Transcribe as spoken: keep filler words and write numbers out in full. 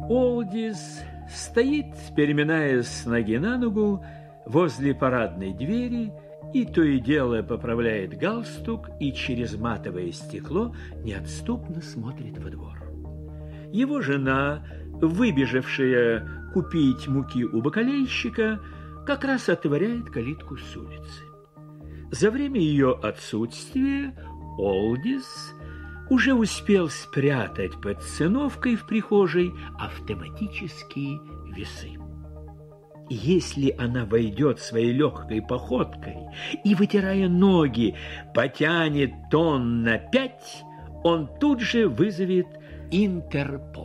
Олдис стоит, переминаясь с ноги на ногу, возле парадной двери и то и дело поправляет галстук и через матовое стекло неотступно смотрит во двор. Его жена, выбежавшая купить муки у бакалейщика, как раз отворяет калитку с улицы. За время ее отсутствия Олдис уже успел спрятать под циновкой в прихожей автоматические весы. Если она войдет своей легкой походкой и, вытирая ноги, потянет тонн на пять, он тут же вызовет Интерпол.